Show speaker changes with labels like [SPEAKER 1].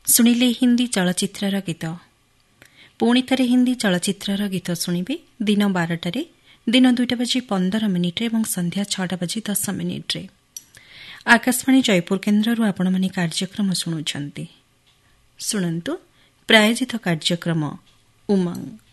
[SPEAKER 1] ଶୁଣିଲେ ହିନ୍ଦୀ ଚଳଚ୍ଚିତ୍ରର ଗୀତ। ପୁଣି ଥରେ ହିନ୍ଦୀ ଚଳଚ୍ଚିତ୍ରର ଗୀତ ଶୁଣିବେ ଦିନ 12ଟାରେ, ଦିନ 2:15 ଏବଂ ସନ୍ଧ୍ୟା 6:10। ଆକାଶବାଣୀ ଜୟପୁର କେନ୍ଦ୍ରରୁ ଆପଣମାନେ କାର୍ଯ୍ୟକ୍ରମ ଶୁଣୁଛନ୍ତି। ଶୁଣନ୍ତୁ ପ୍ରାୟୋଜିତ କାର୍ଯ୍ୟକ୍ରମ ଉମଙ୍ଗ।